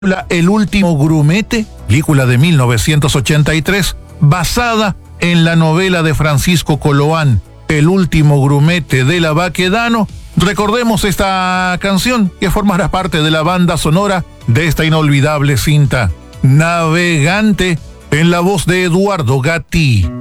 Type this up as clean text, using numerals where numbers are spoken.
El último grumete, película de 1983, basada en la novela de Francisco Coloán, El último grumete de la Baquedano. Recordemos esta canción que formará parte de la banda sonora de esta inolvidable cinta. Navegante, en la voz de Eduardo Gatti.